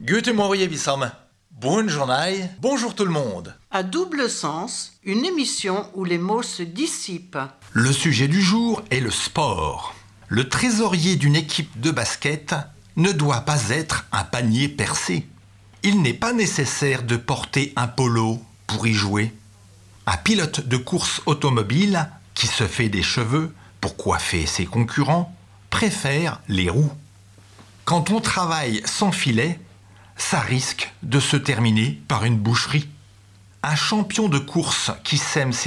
Guten Morgen Wissam. Bonne journée. Bonjour tout le monde. À double sens, une émission où les mots se dissipent. Le sujet du jour est le sport. Le trésorier d'une équipe de basket ne doit pas être un panier percé. Il n'est pas nécessaire de porter un polo pour y jouer. Un pilote de course automobile qui se fait des cheveux pour coiffer ses concurrents préfère les roues. Quand on travaille sans filet, ça risque de se terminer par une boucherie. Un champion de course qui sème ses